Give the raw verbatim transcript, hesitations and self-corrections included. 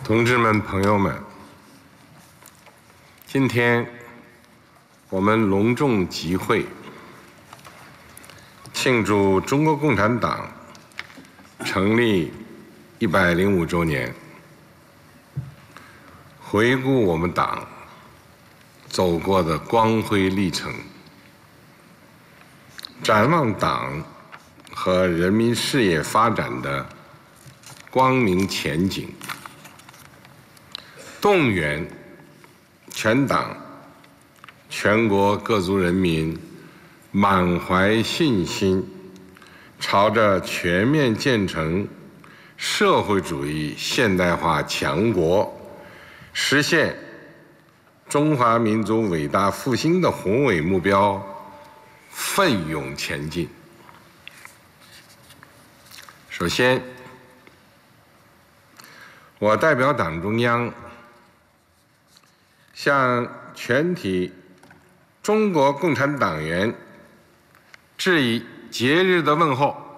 同志们、朋友们，今天我们隆重集会，庆祝中国共产党成立一百零五周年，回顾我们党走过的光辉历程，展望党和人民事业发展的光明前景，动员全党全国各族人民满怀信心，朝着全面建成社会主义现代化强国，实现中华民族伟大复兴的宏伟目标奋勇前进。首先，我代表党中央向全体中国共产党员致以节日的问候。